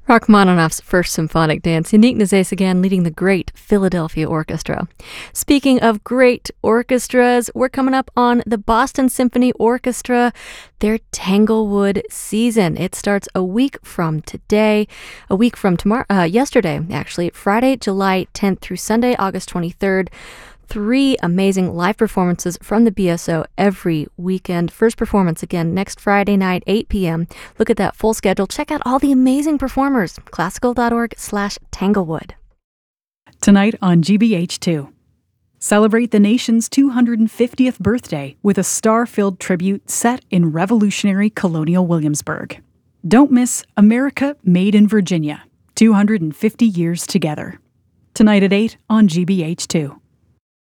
Rachmaninoff's First Symphonic Dance, Yannick Nézet-Séguin leading the great Philadelphia Orchestra. Speaking of great orchestras, we're coming up on the Boston Symphony Orchestra, their Tanglewood season. It starts a week from today, a week from yesterday, actually, Friday, July 10th through Sunday, August 23rd. 3 amazing live performances from the BSO every weekend. First performance again next Friday night, 8 p.m. Look at that full schedule. Check out all the amazing performers. Classical.org/Tanglewood. Tonight on GBH2. Celebrate the nation's 250th birthday with a star-filled tribute set in revolutionary colonial Williamsburg. Don't miss America Made in Virginia, 250 years together. Tonight at 8 on GBH2.